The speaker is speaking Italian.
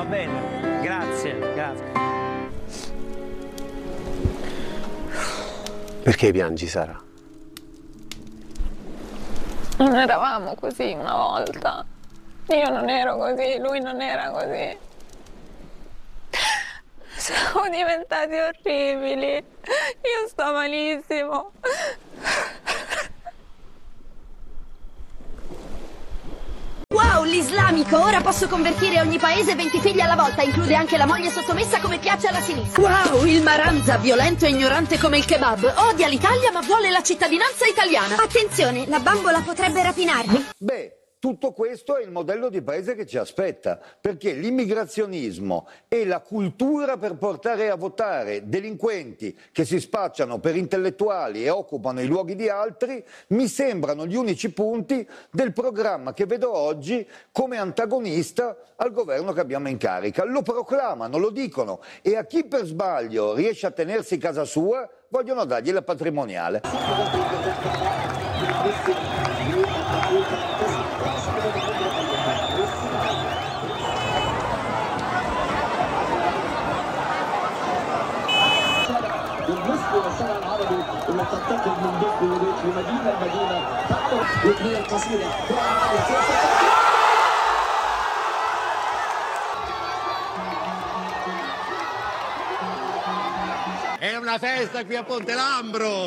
bene, grazie, grazie. Perché piangi, Sara? Non eravamo così una volta. Io non ero così, lui non era così. Siamo diventati orribili. Io sto malissimo. Wow, l'islamico! Ora posso convertire ogni paese 20 figli alla volta, include anche la moglie sottomessa come piace alla sinistra. Wow, il Maranza, violento e ignorante come il kebab, odia l'Italia ma vuole la cittadinanza italiana. Attenzione, la bambola potrebbe rapinarmi. Beh, tutto questo è il modello di paese che ci aspetta, perché l'immigrazionismo e la cultura per portare a votare delinquenti che si spacciano per intellettuali e occupano i luoghi di altri mi sembrano gli unici punti del programma che vedo oggi come antagonista al governo che abbiamo in carica. Lo proclamano, lo dicono, e a chi per sbaglio riesce a tenersi casa sua vogliono dargli la patrimoniale. الشارع العربي اللي تنتقل من بيت بيروت لمدينه لمدينه تقطر ركنيه قصيره. È una festa qui a Ponte Lambro!